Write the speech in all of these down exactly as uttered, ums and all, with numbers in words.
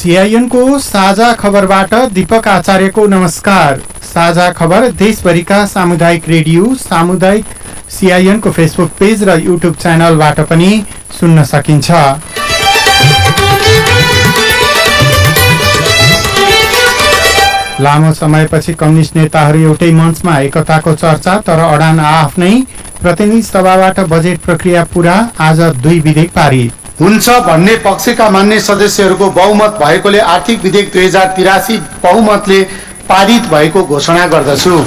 CIN को साझा खबरबाट दीपक आचार्यको नमस्कार। साझा खबर देशभरिका सामुदायिक रेडियो, सामुदायिक सीआईएन को फेसबुक पेज र युट्युब च्यानलबाट पनि सुन्न सकिन्छ। लामो समयपछि कम्युनिस्ट नेताहरू एउटै मञ्चमा एकताको चर्चा, तर अडान आफ्नै। प्रतिनिधि सभाबाट बजेट प्रक्रिया पूरा, आज दुई विधेयक पारित। हुन्छ भन्ने पक्षका मान्य सदस्यहरूको बहुमत भएकोले आर्थिक विधेयक दुई हजार तिरासी बहुमतले पारित भएको घोषणा गर्दछु।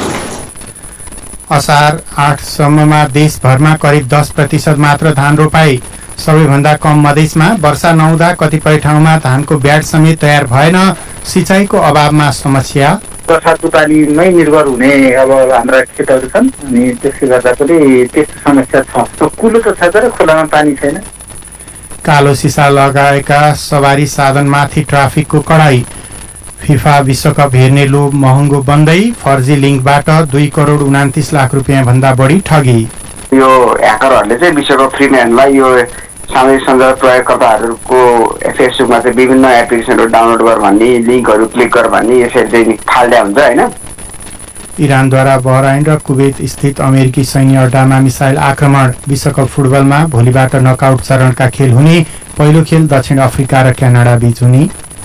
असार आठसम्ममा देशभरमा करिब दस प्रतिशत मात्र धान रोपाई। सबैभन्दा कम मधेसमा वर्षा नहुँदा कतिपय ठाउँमा धानको ब्याड समेत तयार भएन। सिँचाइको अभावमा समस्या। बर्सातको पानीमै निर्भर हुने अब हाम्रा खेतहरू छन् अनि त्यसले गर्दा पनि त्यस्तो समस्या छ। कुलो त छ तर खोलामा पानी छैन। कालो सिसा लगाएका सवारी साधनमाथि ट्राफिकको कडाई। फिफा विश्वकप हेर्ने लोभ महँगो बन्दै, फर्जी लिङ्कबाट दुई करोड उनातिस लाख रुपियाँ भन्दा बढी ठगी। यो ह्याकरहरूले चाहिँ विश्वकप फ्री म्यानलाई यो सामाजिक सञ्जाल प्रयोगकर्ताहरूको फेसबुकमा चाहिँ विभिन्न एप्लिकेसनहरू डाउनलोड गर भन्ने, लिङ्कहरू क्लिक गर भन्ने यसरी चाहिँ फाल्दा हुन्छ होइन। इरानद्वारा बहराइन र कुवेत स्थित अमेरिकी सैन्य अड्डामा मिसाइल आक्रमण। विश्वकप फुटबलमा भोलिबाट नकआउट चरणका खेल हुने। पहिलो खेल दक्षिण अफ्रिका र क्यानाडा बीच हुने।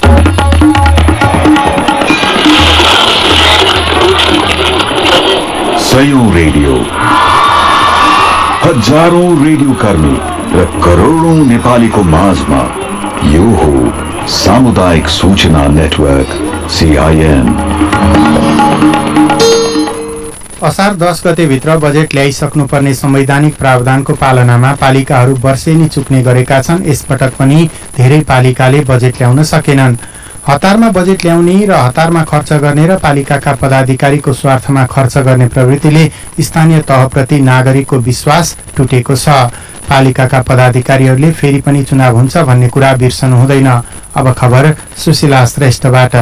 सयौं रेडियो, हजारौं रेडियो कर्मी र करोडौं नेपालीको माझमा यो हो सामुदायिक सूचना नेटवर्क सीआईएन। असार दस गते भित्र बजेट ल्याइसक्नुपर्ने संवैधानिक प्रावधानको पालनामा पालिकाहरू वर्षेनी चुक्ने गरेका छन्। यसपटक पनि धेरै पालिकाले बजेट ल्याउन सकेनन्। हतारमा बजेट ल्याउने र हतारमा खर्च गर्ने र पालिकाका पदाधिकारीको स्वार्थमा खर्च गर्ने प्रवृत्तिले स्थानीय तहप्रति नागरिकको विश्वास टुटेको छ। पालिकाका पदाधिकारीहरूले फेरि पनि चुनाव हुन्छ भन्ने कुरा बिर्सनु हुँदैन। अब खबर सुशीला श्रेष्ठबाट।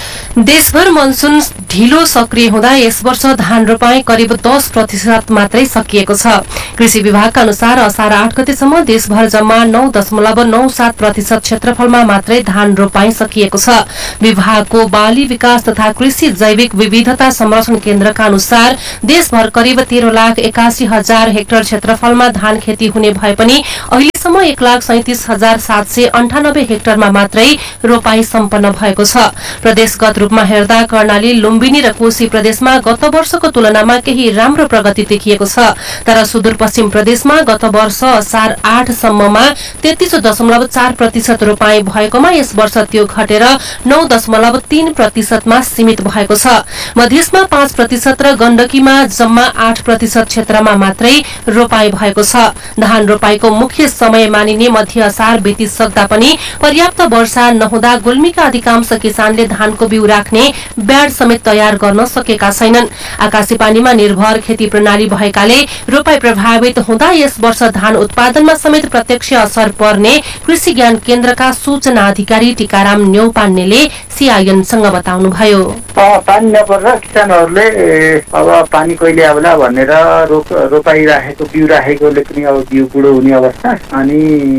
देशभर मनसुन ढिलो सक्रिय हुँदा यस वर्ष धान रोपाई करिब दस प्रतिशत मात्रै सकिएको छ। कृषि विभागका अनुसार असार आठ गतेसम्म देशभर जम्मा नौ दशमलव नौ सात प्रतिशत क्षेत्रफलमा मात्रै धान रोपाई सकिएको छ। विभागको बाली विकास तथा कृषि जैविक विविधता संरक्षण केन्द्रका अनुसार देशभर करिब तेह्र लाख एकासी हजार हेक्टर क्षेत्रफलमा धान खेती हुने भए पनि अहिलेसम्म एक लाख सैतिस हजार सात सय अन्ठानब्बे हेक्टरमा मात्रै रोपाई सम्पन्न भएको छ। प्रदेशगत रूपमा हेर्दा कर्णाली, लुम्बिनी र कोशी प्रदेशमा गत वर्षको तुलनामा केही राम्रो प्रगति देखिएको छ। तर सुदूरपश्चिम प्रदेशमा गत वर्ष असार आठसम्ममा तेत्तीस दशमलव चार प्रतिशत रोपाई भएकोमा यस वर्ष त्यो घटेर नौ दशमलव तीन प्रतिशतमा सीमित भएको छ। मधेसमा पाँच प्रतिशत र गण्डकीमा जम्मा आठ प्रतिशत क्षेत्रमा मात्रै रोपाई भएको छ। धान रोपाईको मुख्य समय मानिने मध्य असार बितिसक्दा पनि पर्याप्त वर्षा नहुँदा गुल्मीका अधिकांश किसानले धानको बिउ राख्ने ब्याड समेत तयार गर्न सकेका छैनन्। आकाशी पानीमा निर्भर खेती प्रणाली भएकाले रोपाई प्रभावित हुँदा यस वर्ष धान उत्पादनमा समेत प्रत्यक्ष असर पर्ने कृषि ज्ञान केन्द्रका सूचना अधिकारी टीकाराम न्यौपान्नेले सीआईएनसँग बताउनुभयो। पानी नपर्दा किसानहरूले अब पानी कहिले आउला भनेर रोपाई राखेको बिउ राखेकोले पनि अब बिउ बुढो हुने अवस्था अनि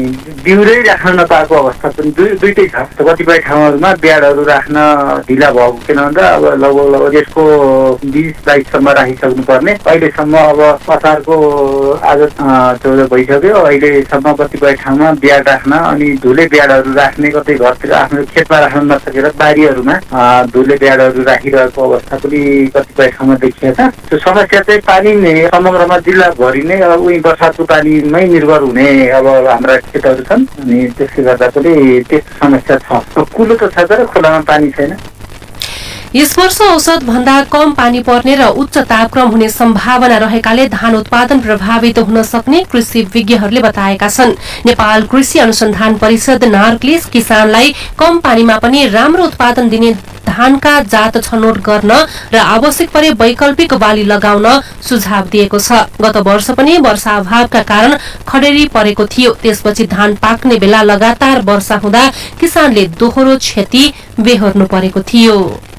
बिउरै राख्न नपाएको अवस्था पनि दुईटै छ। कतिपय ठाउँहरूमा ब्याडहरू राख्न ढिला भएको किन भन्दा अब लगभग लगभग यसको बिस बाइससम्म राखिसक्नु पर्ने। अहिलेसम्म अब असारको आज चौध भइसक्यो। अहिलेसम्म कतिपय ठाउँमा ब्याड राख्न अनि धुले ब्याडहरू राख्ने, कतै घरतिर आफ्नो खेतमा राख्न नसकेर बारीहरूमा धुले ब्याडहरू राखिरहेको अवस्था पनि कतिपय ठाउँमा देखिएको छ। त्यो समस्या चाहिँ पानी समग्रमा जिल्लाभरि नै अब उही वर्षाको पानीमै निर्भर हुने अब हाम्रा खेतहरू छन् अनि त्यसले गर्दा पनि त्यस्तो समस्या छ। कुलो त छ तर खोलामा पानी छैन। यस वर्ष औसत भन्दा कम पानी पर्ने र उच्च तापक्रम हुने सम्भावना रहेकाले धान उत्पादन प्रभावित हुन सक्ने कृषि विज्ञहरूले बताएका छन्। नेपाल कृषि अनुसन्धान परिषद नार्कले किसानलाई कम पानीमा पनि राम्रो उत्पादन दिने धानका जात छनौट गर्न र आवश्यक परे वैकल्पिक बाली लगाउन सुझाव दिएको छ। गत वर्ष पनि वर्षा अभावका कारण खडेरी परेको थियो। त्यसपछि धान पाक्ने बेला लगातार वर्षा हुँदा किसानले दोहोरो क्षति बेहोर्नु परेको थियो।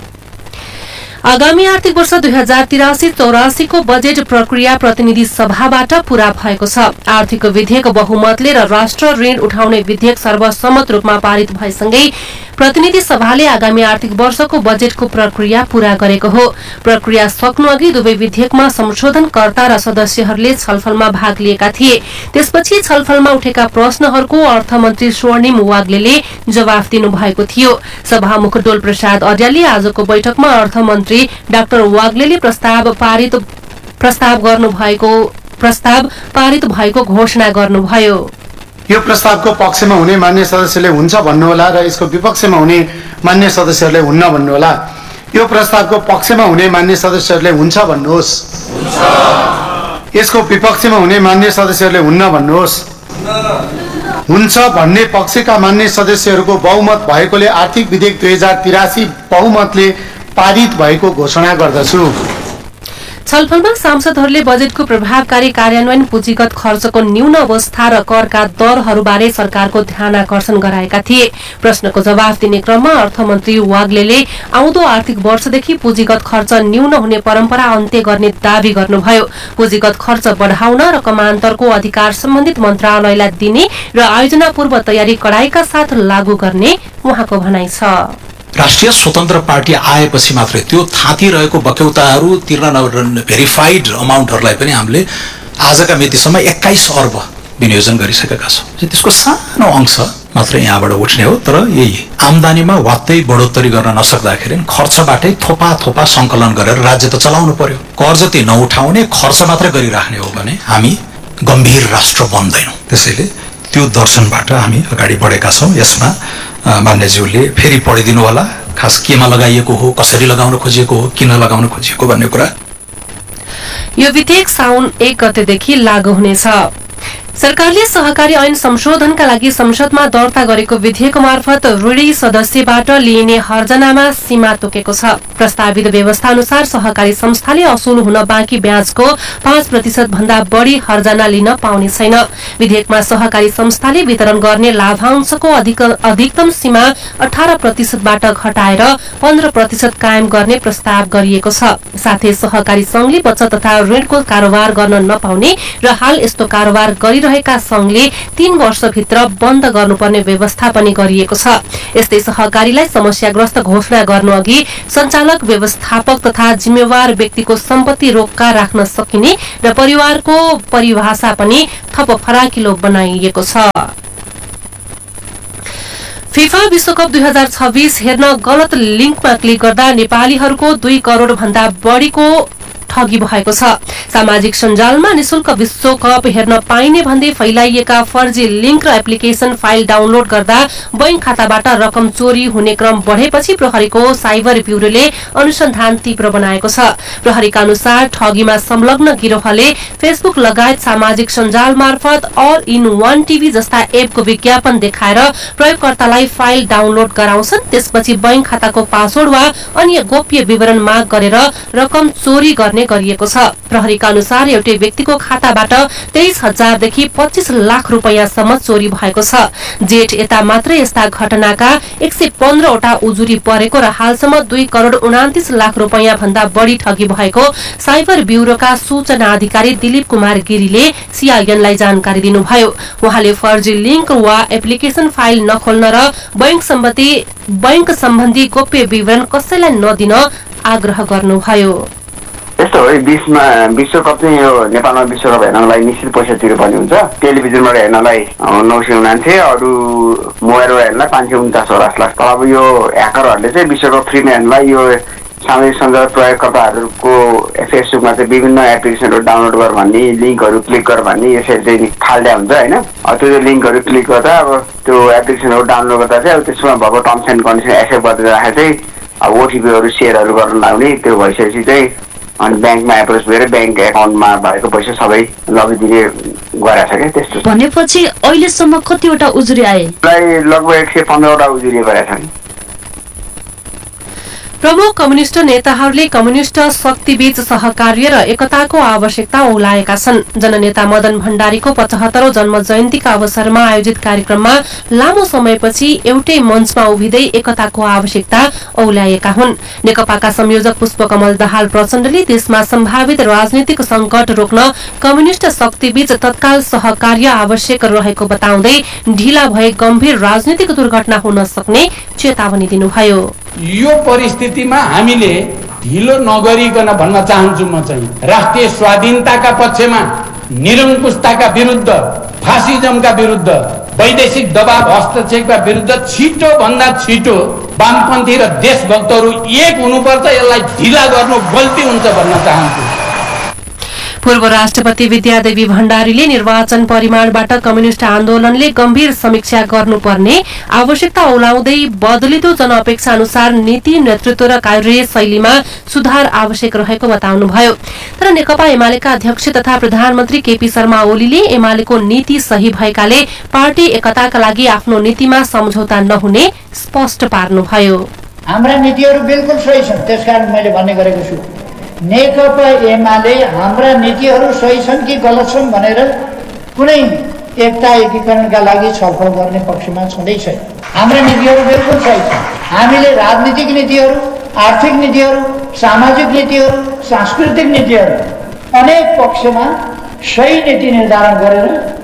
आगामी आर्थिक वर्ष दुई हजार तिरासी चौरासी को बजेट प्रक्रिया प्रतिनिधि सभाबाट पूरा भएको छ। आर्थिक विधेयक बहुमतले र राष्ट्र ऋण उठाउने विधेयक सर्वसम्मत रूपमा पारित भएसँगै प्रतिनिधि सभाले आगामी आर्थिक वर्षको बजेटको प्रक्रिया पूरा गरेको हो। प्रक्रिया सक्नु अघि दुवै विधेयकमा संशोधनकर्ता र सदस्यहरूले छलफलमा भाग लिएका थिए। त्यसपछि छलफलमा उठेका प्रश्नहरूको अर्थमन्त्री स्वर्णिम वाग्लेले जवाफ दिनुभएको थियो। सभामुख डोल प्रसाद अर्यालले आजको बैठकमा अर्थमन्त्री डाक्टर वाग्लेले प्रस्ताव पारित प्रस्ताव गर्नुभएको प्रस्ताव पारित भएको घोषणा गर्नुभयो। यो प्रस्तावको पक्षमा हुने मान्य सदस्यले हुन्छ भन्नुहोला र यसको विपक्षमा हुने मान्य सदस्यहरूले हुन्न भन्नुहोला। यो प्रस्तावको पक्षमा हुने मान्य सदस्यहरूले हुन्छ भन्नुहोस्। यसको विपक्षमा हुने मान्य सदस्यहरूले हुन्न भन्नुहोस्। हुन्छ भन्ने पक्षका मान्य सदस्यहरूको बहुमत भएकोले आर्थिक विधेयक दुई हजार तिरासी बहुमतले पारित भएको घोषणा गर्दछु। छलफलमा सांसदहरूले बजेटको प्रभावकारी कार्यान्वयन, पुँजीगत खर्चको न्यून अवस्था र करका दरहरूबारे सरकारको ध्यान आकर्षण गराएका थिए। प्रश्नको जवाफ दिने क्रममा अर्थमन्त्री वाग्लेले आउँदो आर्थिक वर्षदेखि पुँजीगत खर्च न्यून हुने परम्परा अन्त्य गर्ने दावी गर्नुभयो। पुँजीगत खर्च बढाउन र कमान्तरको अधिकार सम्बन्धित मन्त्रालयलाई दिने र आयोजना पूर्व तयारी कडाइका साथ लागू गर्ने उहाँको भनाइ छ। राष्ट्रिय स्वतन्त्र पार्टी आएपछि मात्रै त्यो थाँती रहेको बक्यौताहरू तिर्न भेरिफाइड अमाउन्टहरूलाई पनि हामीले आजका मितिसम्म एक्काइस अर्ब विनियोजन गरिसकेका छौँ। त्यसको सानो अंश मात्रै यहाँबाट उठ्ने हो। तर यही आम्दानीमा वात्तै बढोत्तरी गर्न नसक्दाखेरि खर्चबाटै थोपा थोपा संकलन गरेर राज्य त चलाउनु पर्यो। कर जति नउठाउने खर्च मात्रै गरिराख्ने हो भने हामी गम्भीर राष्ट्र बन्दैनौँ। त्यसैले त्यो दर्शनबाट हामी अगाडि बढेका छौँ। यसमा मान्यज्यूले फेरि पढिदिनु होला, खास केमा लगाइएको हो, कसरी लगाउन खोजिएको हो, किन लगाउन खोजिएको भन्ने कुरा। यो विधेयक साउन एक गतेदेखि लागू हुनेछ। सरकारले सहकारी ऐन संशोधनका लागि संसदमा दर्ता गरेको विधेयक मार्फत ऋणी सदस्यबाट लिइने हर्जनामा सीमा तोकेको छ। प्रस्तावित व्यवस्था अनुसार सहकारी संस्थाले असुल हुन बाँकी ब्याजको पाँच प्रतिशत भन्दा बढ़ी हर्जना लिन पाउने छैन। विधेयकमा सहकारी संस्थाले वितरण गर्ने लाभांशको अधिकतम सीमा अठार प्रतिशतबाट घटाएर पन्ध्र प्रतिशत कायम गर्ने प्रस्ताव गरिएको छ। साथै सहकारी संघले बचत तथा ऋणको कारोबार गर्न नपाउने र हाल यस्तो कारोबार गरि रहेका संघले तीन वर्षभित्र बन्द गर्नुपर्ने व्यवस्था पनि गरिएको छ। यस्तै सहकारीलाई समस्याग्रस्त घोषणा गर्नु अघि संचालक, व्यवस्थापक तथा जिम्मेवार व्यक्तिको सम्पत्ति रोक्का राख्न सकिने र परिवारको परिभाषा पनि थप फराकिलो बनाइएको छ। फिफा विश्वकप दुई हजार छब्बीस हेर्न गलत लिंकमा क्लिक गर्दा नेपालीहरूको दुई करोड़ भन्दा बढ़ीको ठगी भएको छ। सामाजिक सञ्जालमा निशुल्क विश्वकप हेर्न पाइने भन्दै फैलाइएका फर्जी लिंक र एप्लिकेशन फाइल डाउनलोड गर्दा बैंक खाताबाट रकम चोरी हुने क्रम बढेपछि प्रहरीको साइबर ब्युरोले अनुसन्धान तीव्र बनाएको छ। प्रहरीका अनुसार ठगीमा संलग्न गिरोहले फेसबुक लगायत सामाजिक सञ्जाल मार्फत अल इन वान टिभी जस्ता एपको विज्ञापन देखाएर प्रयोगकर्तालाई फाइल डाउनलोड गराउँछन्। त्यसपछि बैंक खाताको पासवर्ड वा अन्य गोप्य विवरण माग गरेर रकम चोरी गर्ने गरिएको छ। प्रहरीका अनुसार एउटै व्यक्तिको खाताबाट तेइस हजारदेखि पच्चीस लाख रुपियाँसम्म चोरी भएको छ। जेठ यता मात्रै यस्ता घटनाका एक सय पन्ध्रवटा उजुरी परेको र हालसम्म दुई करोड़ उनातिस लाख रुपियाँ भन्दा बढ़ी ठगी भएको साइबर ब्युरोका सूचना अधिकारी दिलीप कुमार गिरीले सीआईएनलाई जानकारी दिनुभयो। उहाँले फर्जी लिंक वा एप्लिकेशन फाइल नखोल्न र बैंक सम्बन्धी बैंक सम्बन्धी गोप्य विवरण कसैलाई नदिन आग्रह गर्नुभयो। यस्तो हो, बिचमा विश्वकप चाहिँ यो नेपालमा विश्वकप हेर्नलाई निश्चित पैसा तिर्नुपर्ने हुन्छ। टेलिभिजनबाट हेर्नलाई नौ सय उनान्से, अरू मोबाइलबाट हेर्नलाई पाँच सय उन्चास लाख लाख। तर अब यो ह्याकरहरूले चाहिँ विश्वकप फ्रीमा हेर्नलाई यो सामाजिक सञ्जाल प्रयोगकर्ताहरूको फेसबुकमा चाहिँ विभिन्न एप्लिकेसनहरू डाउनलोड गर भन्ने, लिङ्कहरू क्लिक गर भन्ने यसरी चाहिँ थाल्दा हुन्छ होइन। त्यो लिङ्कहरू क्लिक गर्दा अब त्यो एप्लिकेसनहरू डाउनलोड गर्दा चाहिँ अब त्यसमा भएको टर्म्स एन्ड कन्डिसन एक्सेप्ट गर्दै राखेर चाहिँ अब ओटिपीहरू सेयरहरू गर्न लाग्ने, त्यो भइसकेपछि चाहिँ अनि ब्याङ्कमा एप्रोच भएर ब्याङ्क एकाउन्टमा भएको पैसा सबै लगिदिने गरेको छ क्या। त्यस्तो भनेपछि अहिलेसम्म कतिवटा उजुरी आए? लगभग एक सय पन्ध्रवटा उजुरी गरेका छन्। प्रमुख कम्युनिष्ट नेताहरूले कम्युनिष्ट शक्तिबीच सहकार्य र एकताको आवश्यकता औलाएका छन्। जननेता मदन भण्डारीको पचहत्तरौं जन्म जयन्तीका अवसरमा आयोजित कार्यक्रममा लामो समयपछि एउटै मञ्चमा उभिँदै एकताको आवश्यकता औलाएका हुन्। नेकपाका संयोजक पुष्पकमल दाहाल प्रचण्डले देशमा सम्भावित राजनीतिक संकट रोक्न कम्युनिष्ट शक्तिबीच तत्काल सहकार्य आवश्यक रहेको बताउँदै ढिला भए गम्भीर राजनीतिक दुर्घटना हुन सक्ने चेतावनी दिनुभयो। यो परिस्थितिमा हामीले ढिलो नगरिकन भन्न चाहन्छु म चाहिँ राष्ट्रिय स्वाधीनताका पक्षमा, निरङ्कुशताका विरुद्ध, फासिजमका विरुद्ध, वैदेशिक दबाव हस्तक्षेपका विरुद्ध छिटो भन्दा छिटो वामपन्थी र देशभक्तहरू एक हुनुपर्छ। यसलाई ढिला गर्नु गल्ती हुन्छ भन्न चाहन्छु। पूर्व राष्ट्रपति विद्यादेवी भण्डारीले निर्वाचन परिमाणबाट कम्युनिष्ट आन्दोलनले गम्भीर समीक्षा गर्नुपर्ने आवश्यकता औलाउँदै बदलिदो जनअपेक्षा अनुसार नीति, नेतृत्व र कार्य शैलीमा सुधार आवश्यक रहेको बताउनुभयो। तर नेकपा एमालेका अध्यक्ष तथा प्रधानमन्त्री केपी शर्मा ओलीले एमालेको नीति सही भएकाले पार्टी एकताका लागि आफ्नो नीतिमा सम्झौता नहुने स्पष्ट पार्नुभयो। हाम्रा नीतिहरू बिल्कुल सही छन्, त्यसकारण मैले भन्ने गरेको छु नेकपा एमाले हाम्रा नीतिहरू सही छन् कि गलत छन् भनेर कुनै एकता एकीकरणका लागि छलफल गर्ने पक्षमा छँदै छैन। हाम्रा नीतिहरू बिल्कुल सही छन्। हामीले राजनीतिक नीतिहरू, आर्थिक नीतिहरू, सामाजिक नीतिहरू, सांस्कृतिक नीतिहरू अनेक पक्षमा सही नीति निर्धारण गरेर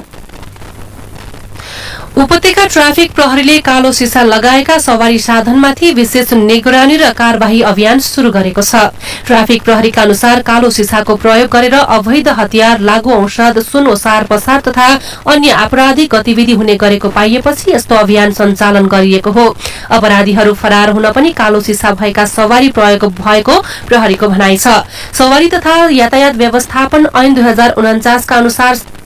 उपत्यका ट्राफिक प्रहरीले कालो सिसा लगाएका सवारी साधनमाथि विशेष निगरानी र कार्यवाही अभियान शुरू गरेको छ। ट्राफिक प्रहरीका अनुसार कालो सिसाको प्रयोग गरेर अवैध हतियार, लागू औषध, सुन ओसार पसार तथा अन्य आपराधिक गतिविधि हुने गरेको पाइएपछि यस्तो अभियान सञ्चालन गरिएको हो। अपराधीहरू फरार हुन पनि कालो सिसा भएका सवारी प्रयोग भएको प्रहरीको भनाइ छ। सवारी तथा यातायात व्यवस्थापन ऐन दुई हजार उनाचासका अनुसार